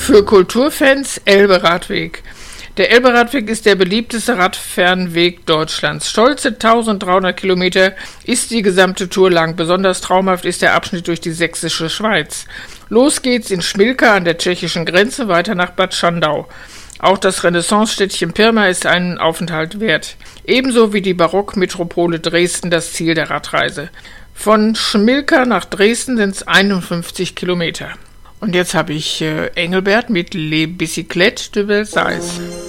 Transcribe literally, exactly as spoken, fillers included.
Für Kulturfans Elbe-Radweg. Der Elbe-Radweg ist der beliebteste Radfernweg Deutschlands. Stolze eintausenddreihundert Kilometer ist die gesamte Tour lang. Besonders traumhaft ist der Abschnitt durch die sächsische Schweiz. Los geht's in Schmilka an der tschechischen Grenze, weiter nach Bad Schandau. Auch das Renaissance-Städtchen Pirma ist einen Aufenthalt wert. Ebenso wie die Barockmetropole Dresden das Ziel der Radreise. Von Schmilka nach Dresden sind es einundfünfzig Kilometer. Und jetzt habe ich äh, Engelbert mit Les Bicyclettes de Versailles.